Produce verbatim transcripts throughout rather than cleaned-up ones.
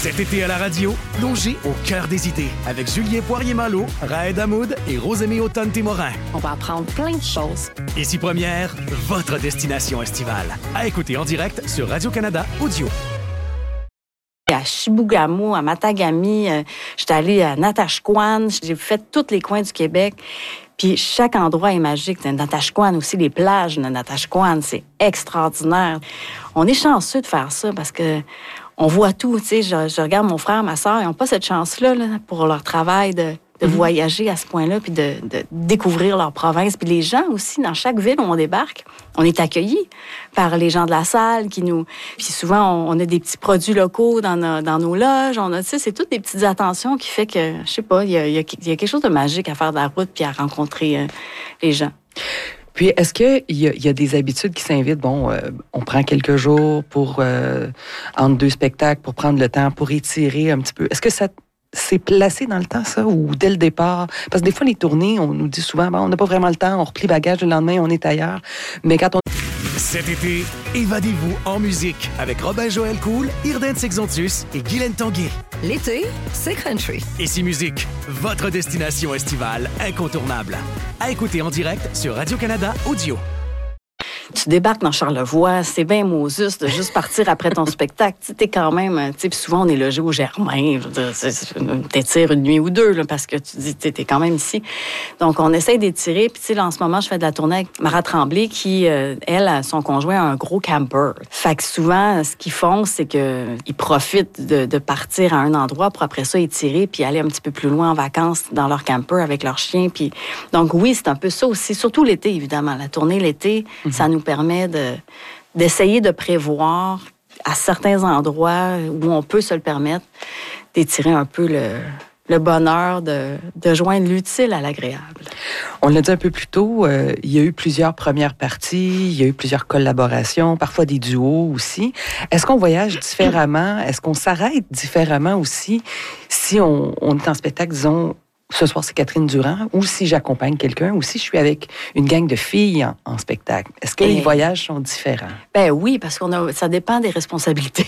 Cet été à la radio, plongez au cœur des idées avec Julien Poirier-Malo, Raed Hamoud et Rosemée Automne-Témorin. On va apprendre plein de choses. Ici Première, votre destination estivale. À écouter en direct sur Radio-Canada Audio. À Chibougamau, à Matagami, euh, j'étais allée à Natashquan, j'ai fait tous les coins du Québec. Puis chaque endroit est magique. Natashquan aussi, les plages de Natashquan, c'est extraordinaire. On est chanceux de faire ça parce que on voit tout. Tu sais, je, je regarde mon frère, ma soeur, ils n'ont pas cette chance-là là, pour leur travail de, de mm-hmm. voyager à ce point-là, puis de, de découvrir leur province. Puis les gens aussi, dans chaque ville où on débarque, on est accueillis par les gens de la salle qui nous... Puis souvent, on, on a des petits produits locaux dans nos, dans nos loges. On a, tu sais, c'est toutes des petites attentions qui fait que, je sais pas, il y a, il y a, il y a quelque chose de magique à faire de la route puis à rencontrer euh, les gens. Puis, est-ce qu'il y, y a des habitudes qui s'invitent? Bon, euh, on prend quelques jours pour, euh, entre deux spectacles, pour prendre le temps, pour étirer un petit peu. Est-ce que ça s'est placé dans le temps, ça, ou dès le départ? Parce que des fois, les tournées, on nous dit souvent, bon, on n'a pas vraiment le temps, on replie bagage le lendemain, on est ailleurs. Mais quand on... Cet été, évadez-vous en musique avec Robin-Joël Cool, Irden Sexontus et Guylaine Tanguay. L'été, c'est country. Ici Musique, votre destination estivale incontournable. À écouter en direct sur Radio-Canada Audio. Tu débarques dans Charlevoix, c'est bien Moses de juste partir après ton spectacle. Tu sais, quand même, tu sais, puis souvent on est logé au Germain, je veux dire, t'étires une nuit ou deux, là, parce que tu dis, tu t'es quand même ici. Donc, on essaye d'étirer, puis tu sais, là, en ce moment, je fais de la tournée avec Mara Tremblay, qui, euh, elle, son conjoint a un gros camper. Fait que souvent, ce qu'ils font, c'est qu'ils profitent de, de partir à un endroit pour après ça étirer, puis aller un petit peu plus loin en vacances dans leur camper avec leurs chiens. Puis, donc oui, c'est un peu ça aussi, surtout l'été, évidemment. La tournée l'été, mm-hmm. ça nous permet de, d'essayer de prévoir à certains endroits où on peut se le permettre, d'étirer un peu le, le bonheur de, de joindre l'utile à l'agréable. On l'a dit un peu plus tôt, euh, il y a eu plusieurs premières parties, il y a eu plusieurs collaborations, parfois des duos aussi. Est-ce qu'on voyage différemment? Est-ce qu'on s'arrête différemment aussi si on, on est en spectacle, disons, ce soir, c'est Catherine Durand, ou si j'accompagne quelqu'un, ou si je suis avec une gang de filles en, en spectacle. Est-ce que Et... les voyages sont différents? Ben oui, parce qu'on a, ça dépend des responsabilités.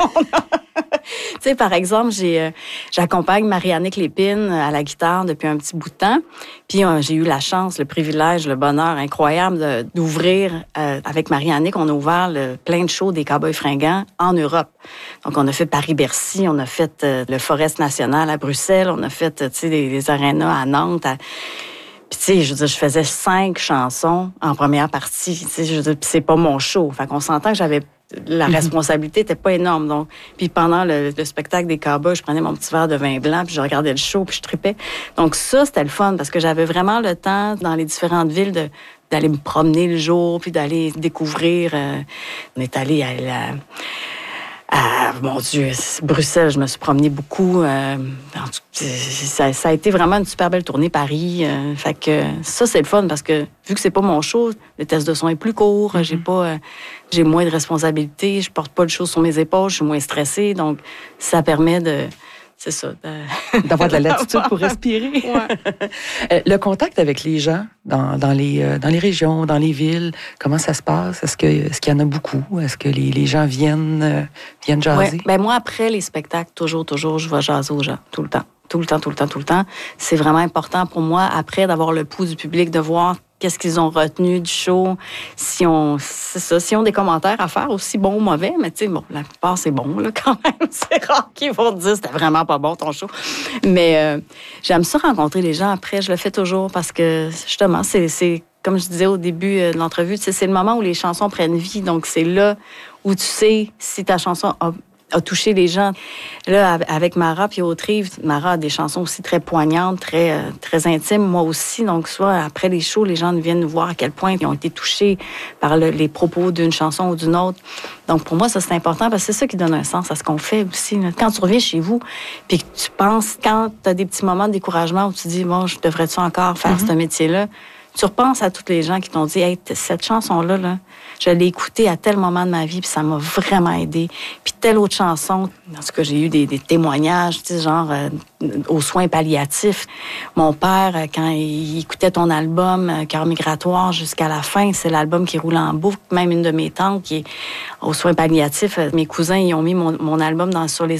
Tu sais, par exemple, j'ai, euh, j'accompagne Marie-Annick Lépine à la guitare depuis un petit bout de temps. Puis euh, j'ai eu la chance, le privilège, le bonheur incroyable de, d'ouvrir, euh, avec Marie-Annick, on a ouvert le, plein de shows des Cowboys Fringants en Europe. Donc, on a fait Paris-Bercy, on a fait euh, le Forest National à Bruxelles, on a fait, tu sais, les, les arénas à Nantes, à... Puis, tu sais, je veux dire, je faisais cinq chansons en première partie. Tu sais, je veux dire, puis c'est pas mon show. Fait qu'on s'entend que j'avais... La responsabilité était pas énorme. Donc, puis pendant le, le spectacle des Cowboys, je prenais mon petit verre de vin blanc, puis je regardais le show, puis je tripais. Donc ça, c'était le fun, parce que j'avais vraiment le temps, dans les différentes villes, de, d'aller me promener le jour, puis d'aller découvrir. Euh, on est allé à la... Ah, mon Dieu, Bruxelles, je me suis promenée beaucoup. Euh, ça, ça a été vraiment une super belle tournée, Paris. Euh, fait que ça, c'est le fun parce que vu que c'est pas mon show, le test de son est plus court, mm-hmm. j'ai pas, euh, j'ai moins de responsabilités, je porte pas le show sur mes épaules, je suis moins stressée, donc ça permet de... C'est ça. De... D'avoir de la latitude pour respirer. Ouais. Le contact avec les gens dans, dans, les, dans les régions, dans les villes, comment ça se passe? Est-ce, que, est-ce qu'il y en a beaucoup? Est-ce que les, les gens viennent, viennent jaser? Ouais. Ben moi, après les spectacles, toujours, toujours, je vais jaser aux gens, tout le temps. Tout le temps, tout le temps, tout le temps. C'est vraiment important pour moi, après, d'avoir le pouls du public, de voir qu'est-ce qu'ils ont retenu du show. Si on, c'est ça, si on a des commentaires à faire, aussi bons ou mauvais, mais tu sais, bon, la plupart, c'est bon, là, quand même. C'est rare qu'ils vont te dire, c'était vraiment pas bon, ton show. Mais euh, j'aime ça rencontrer les gens après. Je le fais toujours parce que, justement, c'est, c'est comme je disais au début de l'entrevue, c'est, c'est le moment où les chansons prennent vie. Donc, c'est là où tu sais si ta chanson a a touché les gens. Là, avec Mara puis Autrive, Mara a des chansons aussi très poignantes, très, très intimes, moi aussi. Donc, soit après les shows, les gens viennent nous voir à quel point ils ont été touchés par le, les propos d'une chanson ou d'une autre. Donc, pour moi, ça, c'est important parce que c'est ça qui donne un sens à ce qu'on fait aussi. Quand tu reviens chez vous, puis que tu penses, quand tu as des petits moments de découragement où tu dis, bon, je devrais-tu encore faire mm-hmm. ce métier-là? Tu repenses à toutes les gens qui t'ont dit, hey, cette chanson-là, là, je l'ai écoutée à tel moment de ma vie, puis ça m'a vraiment aidé. Puis telle autre chanson, en tout cas, j'ai eu des, des témoignages, tu sais, genre euh, aux soins palliatifs. Mon père, quand il écoutait ton album euh, Cœur migratoire jusqu'à la fin, c'est l'album qui roule en boucle. Même une de mes tantes qui est aux soins palliatifs, euh, mes cousins, ils ont mis mon, mon album dans, sur les